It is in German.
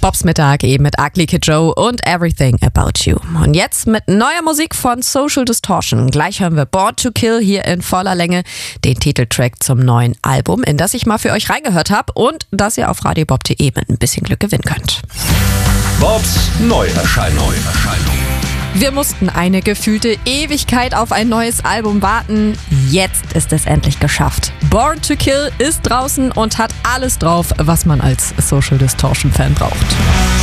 Bobs Mittag eben mit Ugly Kid Joe und Everything About You. Und jetzt mit neuer Musik von Social Distortion. Gleich hören wir Born to Kill hier in voller Länge, den Titeltrack zum neuen Album, in das ich mal für euch reingehört habe und das ihr auf radiobob.de mit ein bisschen Glück gewinnen könnt. Bobs Neuerscheinung. Wir mussten eine gefühlte Ewigkeit auf ein neues Album warten. Jetzt ist es endlich geschafft. Born to Kill ist draußen und hat alles drauf, was man als Social Distortion Fan braucht.